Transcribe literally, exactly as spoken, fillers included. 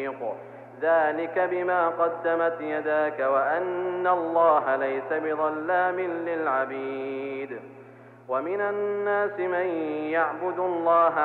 ذلك بما قدمت يداك وأن الله ليس بظلام للعبيد. ومن الناس من يعبد الله